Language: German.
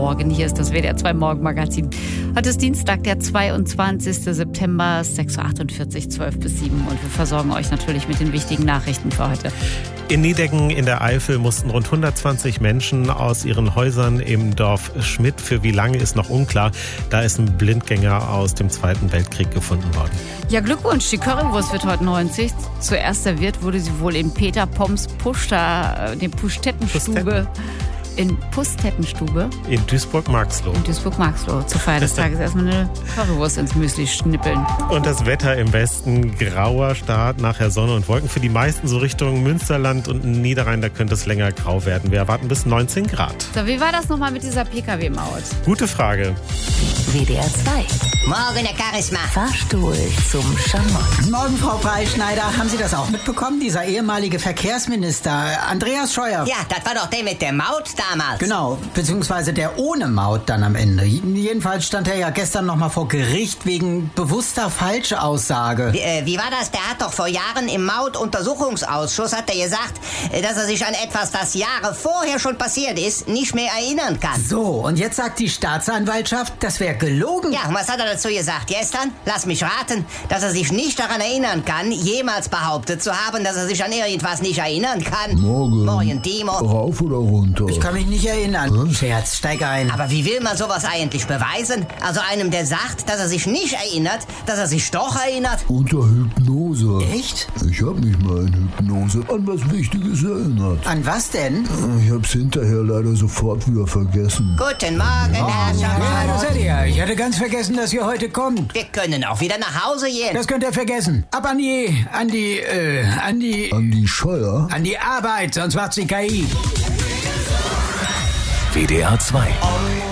Morgen. Hier ist das WDR 2 Morgenmagazin. Heute ist Dienstag, der 22. September, 6.48 Uhr, 12 bis 7. Und wir versorgen euch natürlich mit den wichtigen Nachrichten für heute. In Nideggen in der Eifel mussten rund 120 Menschen aus ihren Häusern im Dorf Schmidt. Für wie lange ist noch unklar. Da ist ein Blindgänger aus dem Zweiten Weltkrieg gefunden worden. Ja, Glückwunsch, die Currywurst wird heute 90. Zuerst serviert wurde sie wohl in Peter Poms Pustettenstube. In Pustettenstube. In Duisburg-Marxloh. In Duisburg-Marxloh. Zur Feier des Tages erstmal eine Currywurst ins Müsli schnippeln. Und das Wetter im Westen, grauer Start, nachher Sonne und Wolken. Für die meisten so Richtung Münsterland und Niederrhein, da könnte es länger grau werden. Wir erwarten bis 19 Grad. So, wie war das nochmal mit dieser Pkw-Maut? Gute Frage. WDR 2. Morgen, der Charisma. Fahrstuhl zum Schamott. Morgen, Frau Freischneider. Haben Sie das auch mitbekommen? Dieser ehemalige Verkehrsminister, Andreas Scheuer. Ja, das war doch der mit der Maut damals. Genau, beziehungsweise der ohne Maut dann am Ende. Jedenfalls stand er ja gestern nochmal vor Gericht wegen bewusster Falschaussage. Wie war das? Der hat doch vor Jahren im Mautuntersuchungsausschuss hat er gesagt, dass er sich an etwas, das Jahre vorher schon passiert ist, nicht mehr erinnern kann. So, und jetzt sagt die Staatsanwaltschaft, das wäre gelogen. Ja, und was hat er dazu gesagt gestern? Lass mich raten, dass er sich nicht daran erinnern kann, jemals behauptet zu haben, dass er sich an irgendwas nicht erinnern kann. Morgen, Timo. Rauf oder runter? Ich kann mich nicht erinnern. Scherz, steig ein. Aber wie will man sowas eigentlich beweisen? Also einem, der sagt, dass er sich nicht erinnert, dass er sich doch erinnert? Unter Hypnose. Echt? Ich hab mich mal in Hypnose an was Wichtiges erinnert. An was denn? Ich hab's hinterher leider sofort wieder vergessen. Guten Morgen, Herr Schamott. Ja, das seid ihr. Ich hatte ganz vergessen, dass ihr heute kommt. Wir können auch wieder nach Hause gehen. Das könnt ihr vergessen. Ab an die Scheuer? an die Arbeit, sonst macht's die KI. WDR 2.